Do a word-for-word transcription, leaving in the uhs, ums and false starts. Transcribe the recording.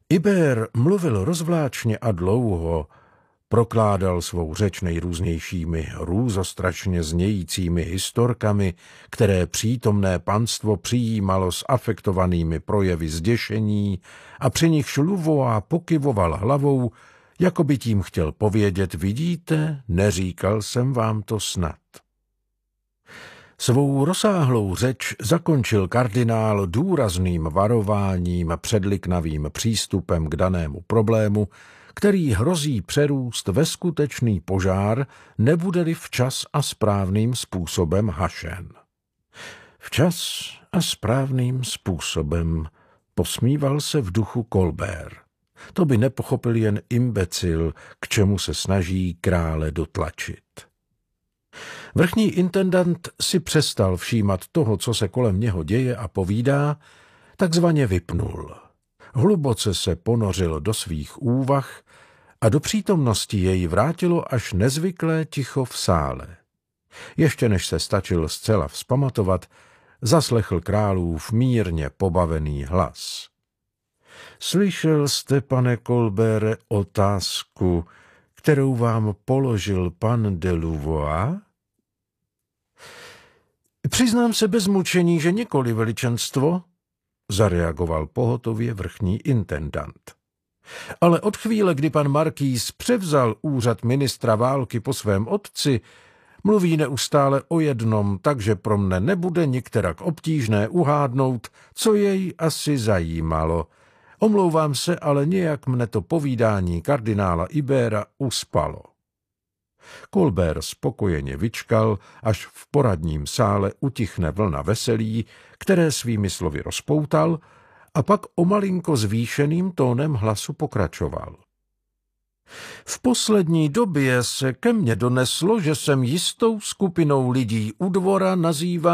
Ibér mluvil rozvláčně a dlouho, prokládal svou řeč nejrůznějšími hrůzostrašně znějícími historkami, které přítomné panstvo přijímalo s afektovanými projevy zděšení a při nich Luvois pokyvoval hlavou, jako by tím chtěl povědět, vidíte, neříkal jsem vám to snad. Svou rozsáhlou řeč zakončil kardinál důrazným varováním a předliknavým přístupem k danému problému, který hrozí přerůst ve skutečný požár, nebude-li včas a správným způsobem hašen. Včas a správným způsobem posmíval se v duchu Colbert. To by nepochopil jen imbecil, k čemu se snaží krále dotlačit. Vrchní intendant si přestal všímat toho, co se kolem něho děje a povídá, takzvaně vypnul. Hluboce se ponořil do svých úvah a do přítomnosti jej vrátilo až nezvyklé ticho v sále. Ještě než se stačil zcela vzpamatovat, zaslechl králův mírně pobavený hlas. Slyšel jste, pane Colbert, otázku, kterou vám položil pan de Louvois? Přiznám se bez mučení, že nikoli, veličenstvo, zareagoval pohotově vrchní intendant. Ale od chvíle, kdy pan markýz převzal úřad ministra války po svém otci, mluví neustále o jednom, takže pro mne nebude nikterak obtížné uhádnout, co jej asi zajímalo. Omlouvám se, ale nějak mne to povídání kardinála Ibéra uspalo. Colbert spokojeně vyčkal, až v poradním sále utichne vlna veselí, které svými slovy rozpoutal, a pak o malinko zvýšeným tónem hlasu pokračoval. V poslední době se ke mně doneslo, že jsem jistou skupinou lidí u dvora nazývá